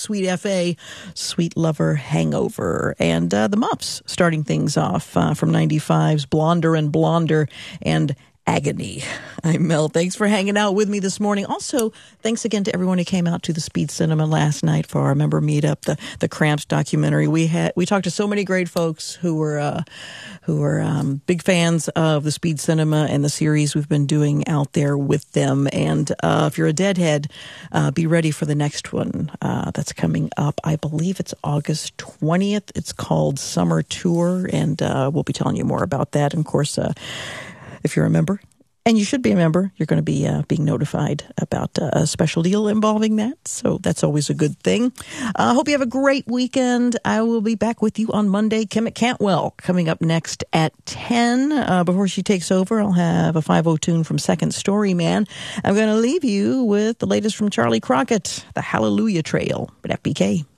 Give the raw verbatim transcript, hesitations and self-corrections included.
Sweet F A, Sweet Lover Hangover. And uh, the Muffs starting things off uh, from ninety-five's Blonder and Blonder and Agony. I'm Mel. Thanks for hanging out with me this morning. Also, thanks again to everyone who came out to the Speed Cinema last night for our member meetup, the the Cramps documentary. We had we talked to so many great folks who were uh, who were um, big fans of the Speed Cinema and the series we've been doing out there with them. And uh, if you're a deadhead, uh, be ready for the next one uh, that's coming up. I believe it's August twentieth. It's called Summer Tour, and uh, we'll be telling you more about that. And of course, uh, if you're a member, and you should be a member, you're going to be uh, being notified about uh, a special deal involving that. So that's always a good thing. I uh, hope you have a great weekend. I will be back with you on Monday. Kim Cantwell coming up next at ten. Uh, before she takes over, I'll have a five oh tune from Second Story Man. I'm going to leave you with the latest from Charlie Crockett, The Hallelujah Trail at F B K.